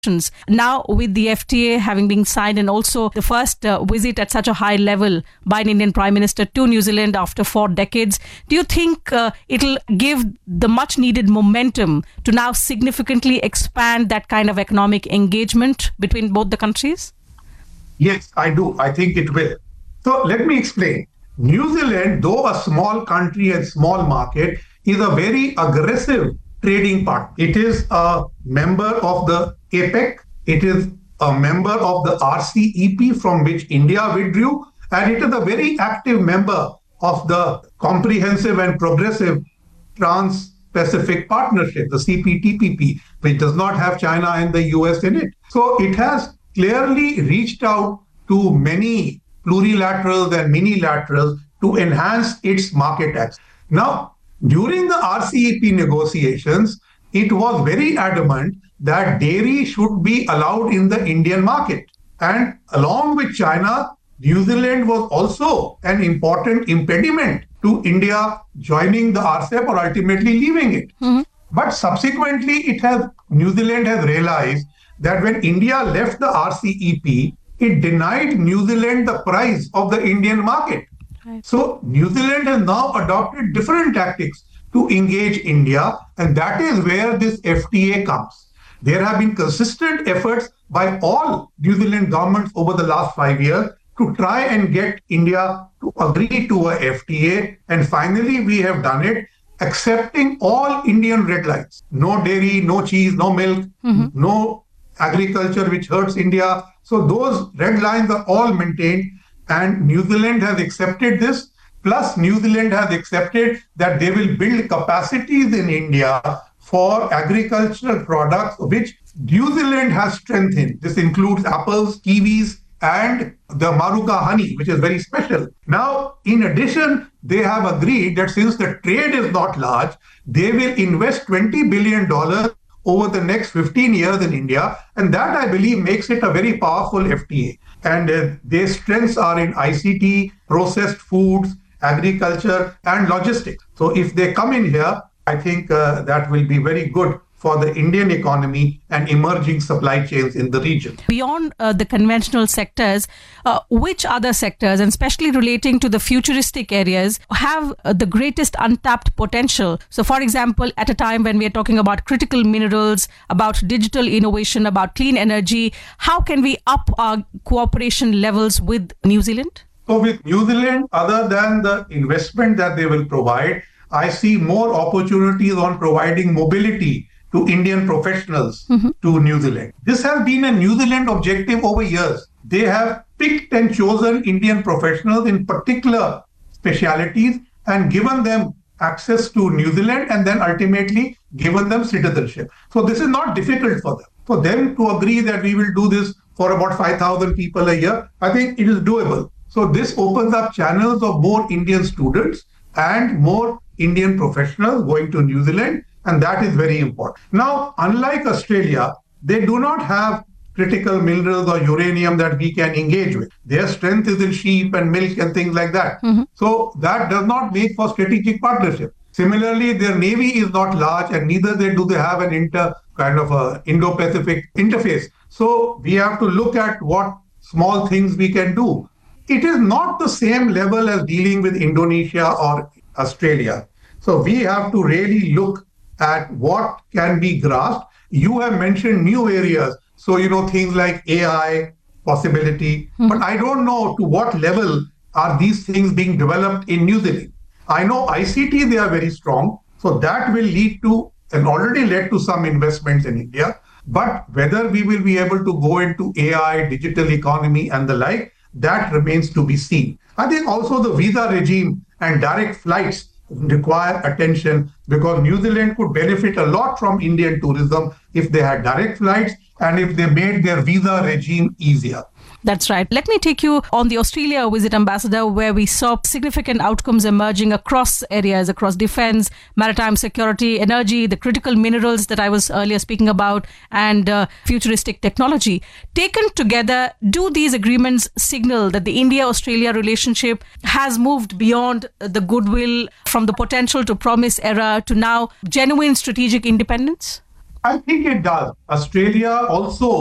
Now, with the FTA having been signed and also the first visit at such a high level by an Indian Prime Minister to New Zealand after 4 decades, do you think it'll give the much needed momentum to now significantly expand that kind of economic engagement between both the countries? Yes, I do. I think it will. So let me explain. New Zealand, though a small country and small market, is a very aggressive trading partner. It is a member of the APEC. It is a member of the RCEP from which India withdrew. And it is a very active member of the Comprehensive and Progressive Trans-Pacific Partnership, the CPTPP, which does not have China and the US in it. So it has clearly reached out to many plurilaterals and minilaterals to enhance its market access. Now, during the RCEP negotiations, it was very adamant that dairy should be allowed in the Indian market. And along with China, New Zealand was also an important impediment to India joining the RCEP or ultimately leaving it. Mm-hmm. But subsequently, New Zealand has realized that when India left the RCEP, it denied New Zealand the price of the Indian market. Right. So New Zealand has now adopted different tactics to engage India, and that is where this FTA comes. There have been consistent efforts by all New Zealand governments over the last 5 years to try and get India to agree to a FTA, and finally we have done it, accepting all Indian red lines. No dairy, no cheese, no milk, no agriculture which hurts India. So those red lines are all maintained, and New Zealand has accepted this. Plus, New Zealand has accepted that they will build capacities in India for agricultural products, which New Zealand has strengthened. This includes apples, kiwis, and the Maruka honey, which is very special. Now, in addition, they have agreed that since the trade is not large, they will invest $20 billion over the next 15 years in India. And that, I believe, makes it a very powerful FTA. And their strengths are in ICT, processed foods, agriculture, and logistics. So if they come in here, I think that will be very good for the Indian economy and emerging supply chains in the region. Beyond the conventional sectors, which other sectors, and especially relating to the futuristic areas, have the greatest untapped potential? So, for example, at a time when we are talking about critical minerals, about digital innovation, about clean energy, how can we up our cooperation levels with New Zealand? So with New Zealand, other than the investment that they will provide, I see more opportunities on providing mobility to Indian professionals to New Zealand. This has been a New Zealand objective over years. They have picked and chosen Indian professionals in particular specialities and given them access to New Zealand and then ultimately given them citizenship. So this is not difficult for them. For them to agree that we will do this for about 5,000 people a year, I think it is doable. So this opens up channels of more Indian students and more Indian professionals going to New Zealand, and that is very important. Now, unlike Australia, they do not have critical minerals or uranium that we can engage with. Their strength is in sheep and milk and things like that. So that does not make for strategic partnership. Similarly, their navy is not large, and neither do they have an Indo-Pacific interface. So we have to look at what small things we can do. It is not the same level as dealing with Indonesia or Australia. So we have to really look at what can be grasped. You have mentioned new areas. So, things like AI possibility. But I don't know to what level are these things being developed in New Zealand. I know ICT, they are very strong. So that will lead to, and already led to some investments in India. But whether we will be able to go into AI, digital economy and the like, that remains to be seen. I think also the visa regime and direct flights require attention because New Zealand could benefit a lot from Indian tourism if they had direct flights and if they made their visa regime easier. That's right. Let me take you on the Australia visit, Ambassador, where we saw significant outcomes emerging across areas, across defense, maritime security, energy, the critical minerals that I was earlier speaking about, and futuristic technology. Taken together, do these agreements signal that the India-Australia relationship has moved beyond the goodwill from the potential to promise era to now genuine strategic independence? I think it does. Australia also